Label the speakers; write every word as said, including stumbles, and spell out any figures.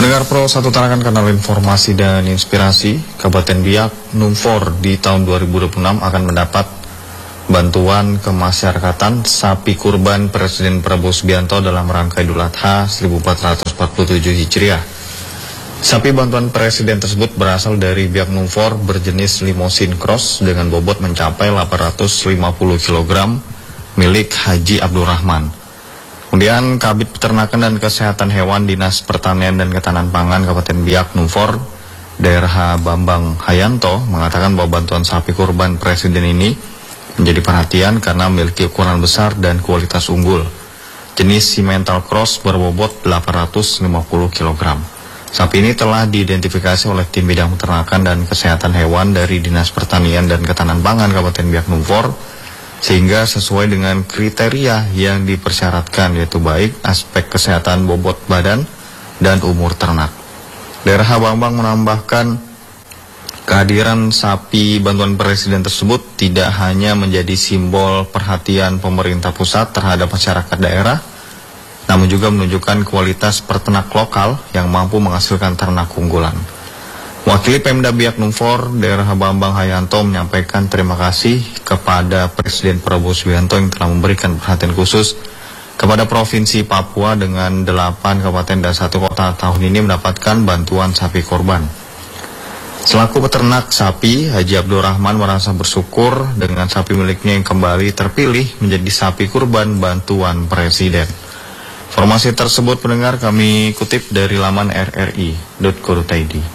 Speaker 1: Pendengar Pro satu tarakan kanal informasi dan inspirasi, Kabupaten Biak Numfor di tahun dua ribu dua puluh enam akan mendapat bantuan kemasyarakatan sapi kurban Presiden Prabowo Subianto dalam rangka Idul Adha seribu empat ratus empat puluh tujuh Hijriah. Sapi bantuan Presiden tersebut berasal dari Biak Numfor berjenis Limousin Cross dengan bobot mencapai delapan ratus lima puluh kilogram milik Haji Abdurrahman. Kemudian Kabid Peternakan dan Kesehatan Hewan Dinas Pertanian dan Ketahanan Pangan Kabupaten Biak Numfor, Daerah Bambang Hayanto, mengatakan bahwa bantuan sapi kurban Presiden ini menjadi perhatian karena memiliki ukuran besar dan kualitas unggul. Jenis Simmental Cross berbobot delapan ratus lima puluh kilogram. Sapi ini telah diidentifikasi oleh tim bidang peternakan dan kesehatan hewan dari Dinas Pertanian dan Ketahanan Pangan Kabupaten Biak Numfor, sehingga sesuai dengan kriteria yang dipersyaratkan, yaitu baik aspek kesehatan bobot badan dan umur ternak. Daerah Bambang menambahkan kehadiran sapi bantuan Presiden tersebut tidak hanya menjadi simbol perhatian pemerintah pusat terhadap masyarakat daerah, namun juga menunjukkan kualitas peternak lokal yang mampu menghasilkan ternak unggulan. Wakil Pemda Biak Numfor, Daerah Bambang Hayanto, menyampaikan terima kasih kepada Presiden Prabowo Subianto yang telah memberikan perhatian khusus kepada Provinsi Papua dengan delapan kabupaten dan satu kota tahun ini mendapatkan bantuan sapi korban. Selaku peternak sapi, Haji Abdurrahman merasa bersyukur dengan sapi miliknya yang kembali terpilih menjadi sapi kurban bantuan Presiden. Informasi tersebut pendengar kami kutip dari laman r r i dot co dot i d.